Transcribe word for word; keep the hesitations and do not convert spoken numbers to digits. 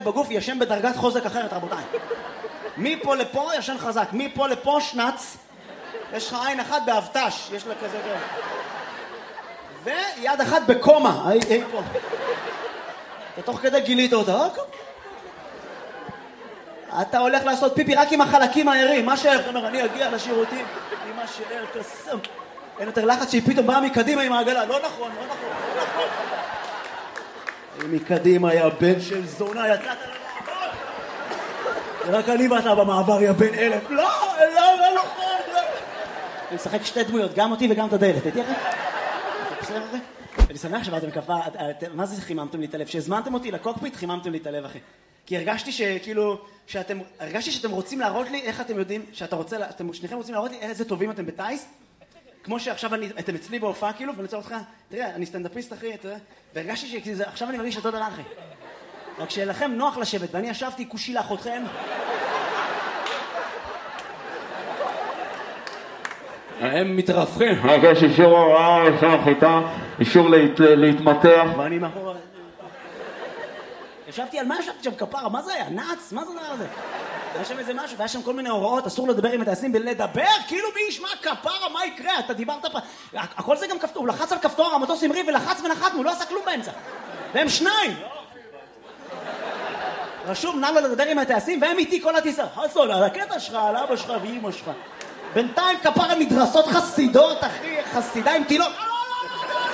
בגוף ישן בדרגת חוזק אחרת, רבותיי. מפה לפה ישן חזק, מפה לפה שנץ. יש לך עין אחת באבטש, יש לה כזה גר. ויד אחת בקומה, היי, היי פה. ותוך כדי גילית אותה, אתה הולך לעשות פיפי רק עם החלקים הערים, מה שער, אתה אומר, אני אגיע לשירותים עם מה שער קסם. אין יותר לחץ שהיא פתאום באה מקדימה עם העגלה, לא נכון, לא נכון, לא נכון. מקדימה, יא בן של זונה, יצאת למעבר. רק אני ואתה במעבר, יא בן אלף. לא, לא, לא נכון, לא. אני משחק שתי דמויות, גם אותי וגם את הדלת, הייתי אחרי? בסדר אחרי? אני שמח שבאתם מכפה, מה זה חיממתם לי את הלב? שהזמנתם אותי לקוקפיט, חיממתם לי את הלב, אחי. כי הרגשתי שכאילו, שאתם, הרגשתי שאתם רוצים להראות לי איך אתם יודעים, שאתה רוצה, אתם שניכם רוצים להראות לי איזה טובים אתם בטייס, כמו שעכשיו אני, אתם אצלי בהופעה כאילו, ואני רוצה אותך, תראה, אני סטנדאפיסט אחי, תראה, והרגשתי שעכשיו אני מרגיש אותו דבר אחי. רק שלכם נוח לשבת, ואני ישבתי כושי לאחותכם. הם מתרפכים. יש אישור הוראה, אישור החיטה, אישור להתמתח. ואני מאחור... ישבתי על מה ישבתי שם כפרה? מה זה היה? נאץ? מה זה דבר הזה? היה שם איזה משהו, והיה שם כל מיני הוראות, אסור לדבר עם הטייסים, ולדבר, כאילו מי ישמע כפרה, מה יקרה? אתה דיברת פה... הכל זה גם כפתור, הוא לחץ על כפתור, המטוס המריא ולחץ ונחתנו, הוא לא עשה כלום באמצע. והם שניים! רשום, נא לו לדבר עם הטייסים, והם איתי כל הטיסה. חסון, על הקטע שלך, על אבא שלך ואמא שלך. בינתיים כפרה מדרסות חסידות, אחי, חסידה עם תילות.